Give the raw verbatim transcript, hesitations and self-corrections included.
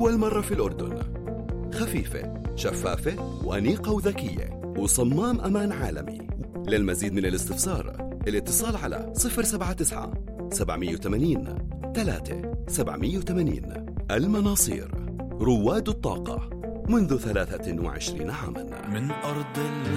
لأول مرة في الأردن. خفيفة، شفافة، وأنيقة وذكية، وصمام أمان عالمي. للمزيد من الاستفسار الاتصال على صفر سبعة تسعة سبعمية وثمانين ثلاثة سبعمية وثمانين. المناصير، رواد الطاقة منذ ثلاثة وعشرين عاما. من أرض